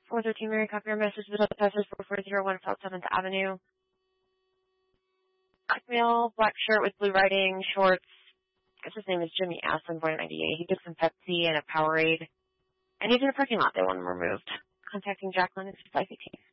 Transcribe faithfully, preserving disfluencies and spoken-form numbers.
four thirteen Mary, copy your message. The passes four four zero one South seventh Avenue. Black male, black shirt with blue writing, shorts. I guess his name is Jimmy Aslan, born in ninety-eight. He took some Pepsi and a Powerade. And he's in a parking lot. They want him removed. Contacting Jacqueline is five eighteen.